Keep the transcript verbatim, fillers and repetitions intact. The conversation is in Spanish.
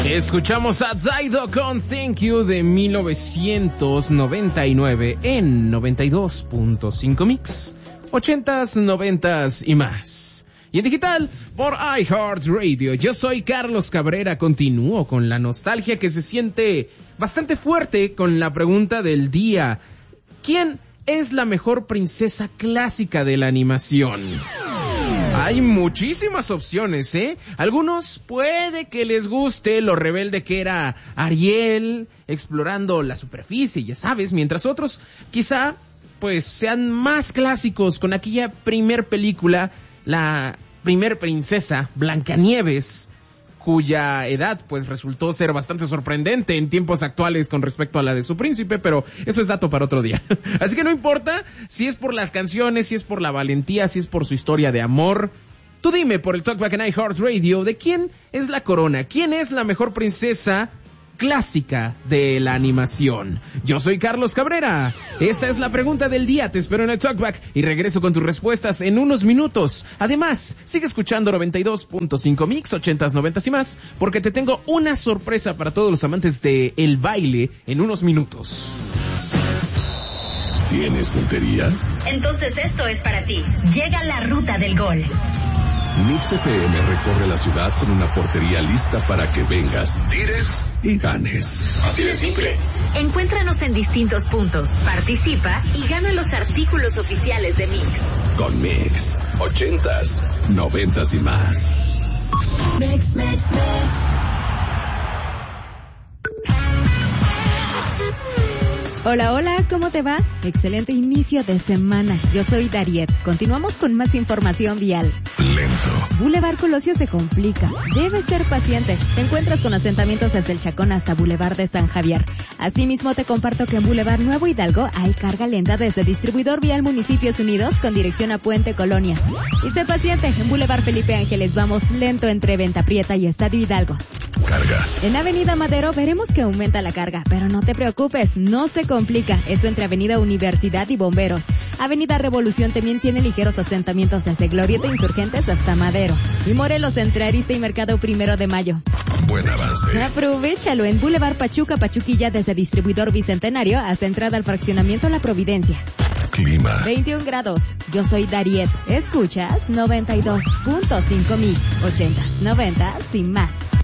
Escuchamos a Dido con Thank You de mil novecientos noventa y nueve en noventa y dos punto cinco Mix, ochentas, noventas y más. Y en digital por iHeartRadio. Yo soy Carlos Cabrera. Continúo con la nostalgia que se siente bastante fuerte con la pregunta del día. ¿Quién es la mejor princesa clásica de la animación? Hay muchísimas opciones, ¿eh? Algunos puede que les guste lo rebelde que era Ariel, explorando la superficie, ya sabes, mientras otros quizá pues sean más clásicos con aquella primer película, la primer princesa, Blancanieves, cuya edad pues resultó ser bastante sorprendente en tiempos actuales con respecto a la de su príncipe, pero eso es dato para otro día. Así que no importa si es por las canciones, si es por la valentía, si es por su historia de amor. Tú dime por el Talkback en iHeartRadio de quién es la corona, quién es la mejor princesa clásica de la animación. Yo soy Carlos Cabrera. Esta es la pregunta del día. Te espero en el Talkback y regreso con tus respuestas en unos minutos. Además, sigue escuchando noventa y dos punto cinco Mix, ochentas, noventas y más, porque te tengo una sorpresa para todos los amantes de el baile en unos minutos. ¿Tienes puntería? Entonces esto es para ti. Llega la ruta del gol. Mix F M recorre la ciudad con una portería lista para que vengas, tires y ganes. Así de simple. Encuéntranos en distintos puntos, participa y gana los artículos oficiales de Mix. Con Mix, ochentas, noventas y más. Mix, mix, mix. Hola, hola, ¿cómo te va? Excelente inicio de semana. Yo soy Dariet. Continuamos con más información vial. Lento. Boulevard Colosio se complica. Debes ser paciente. Te encuentras con asentamientos desde el Chacón hasta Boulevard de San Javier. Asimismo, te comparto que en Boulevard Nuevo Hidalgo hay carga lenta desde Distribuidor Vial Municipios Unidos con dirección a Puente Colonia. Y sé paciente, en Boulevard Felipe Ángeles vamos lento entre Venta Prieta y Estadio Hidalgo. Carga. En Avenida Madero veremos que aumenta la carga, pero no te preocupes, no se complica. Esto entre Avenida Universidad y Bomberos. Avenida Revolución también tiene ligeros asentamientos desde Glorieta Insurgentes hasta Madero. Y Morelos entre Arista y Mercado Primero de Mayo. Buen avance. Aprovechalo en Boulevard Pachuca, Pachuquilla desde Distribuidor Bicentenario hasta entrada al fraccionamiento La Providencia. Clima. veintiún grados. Yo soy Dariet. Escuchas noventa y dos punto cinco Mix, ochenta, noventa y más.